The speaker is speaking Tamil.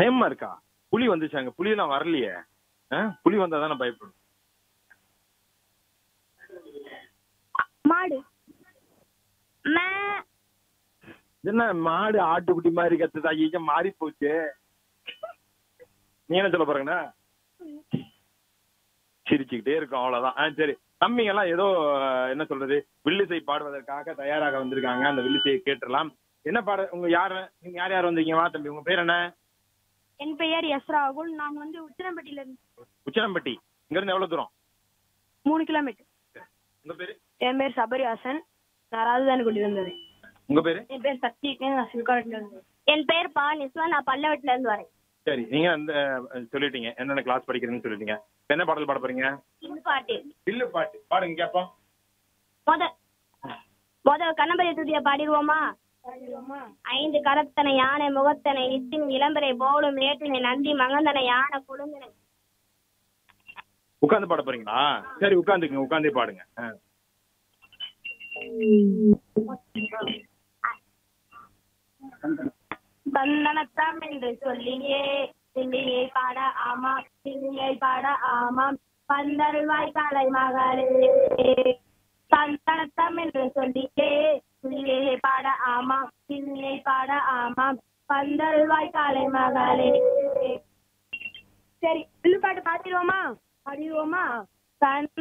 பயமா இருக்கா? புலி வந்துச்சாங்க. புலியெல்லாம் வரலையே. புலி வந்தா தானே பயப்படும். மாடு. மே. என்ன மாடு ஆட்டுக்குட்டி மாதிரி கத்துதா? ஐயா மாறி போச்சு. நீ என்ன சொல்ல போறீங்கண்ணா? சிரிச்சுக்கிட்டே இருக்கும் அவ்வளவுதான். சரி, தம்பிங்க எல்லாம் ஏதோ என்ன சொல்றது வில்லிசை பாடுவதற்காக தயாராக வந்திருக்காங்க. அந்த வில்லிசையை கேட்டுடலாம். என்ன பாட உங்க யாரு நீங்க யார் யார் வந்தீங்க? வா தம்பி, உங்க பேர் என்ன? என் பெயர் எஸ் ராகுல். நான் வந்து உச்சிரம்பட்டியில இருந்து. உச்சனம்பட்டி. இங்க இருந்து எவ்வளவு தூரம்? 3 கிலோமீட்டர். உங்க பேரு? என் பேர் சபரிவாசன். நான் ராஜதானிக்குடியில இருந்தேன். உங்க பேரு? என் பேர் சக்தி. நான் சிவகாட்டில இருந்தேன். என் பேர் பானிஸ்வா. நான் பல்லவட்டில இருந்து வரேன். சரி, நீங்க அந்த சொல்லிட்டீங்க என்னென்ன கிளாஸ் படிக்கிறீங்கன்னு சொல்லிட்டீங்க. என்ன பாடல் பாட போறீங்க? பாட்டு. வில்லு பாட்டு பாடுங்க கேப்போம். முத கண்ணபதி துதிய பாடிடுவோமா? 5 கரத்தனை யானை முகத்தனை நித்தின் இளம்பரை போலும் ஏற்றினை நந்தி மகந்தனை யானை குழுந்தனை. உட்கார்ந்து பாட போறீங்களா? சரி, உட்காந்துக்குங்க. உட்கார்ந்தே பாடுங்க. பந்தனத்தாம் என்று சொல்லியே சில்லியை பாட ஆமாம், சில்லியை பாட ஆமாம், பந்தருவாய் காலை மகளே. பந்தனத்தாம் என்று சொல்லியே சில்லியை பாட ஆமாம், சில்லியை பாட ஆமாம், பந்தருவாய் காலை மகளே. சரி, வில்லு பாட்டு பாடிடுவோமா?